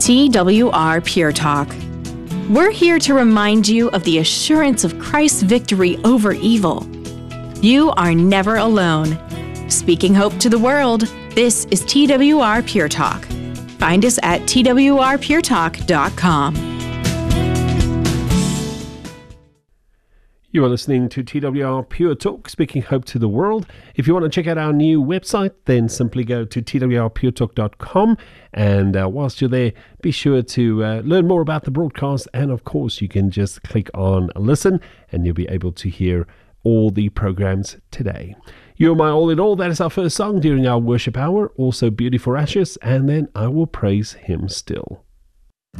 TWR Pure Talk. We're here to remind you of the assurance of Christ's victory over evil. You are never alone. Speaking hope to the world, this is TWR Pure Talk. Find us at twrpuretalk.com. You are listening to TWR Pure Talk, speaking hope to the world. If you want to check out our new website, then simply go to twrpuretalk.com. And whilst you're there, be sure to learn more about the broadcast. And of course, you can just click on listen and you'll be able to hear all the programs today. You're my all in all. That is our first song during our worship hour. Also, Beauty for Ashes. And then I Will Praise Him Still.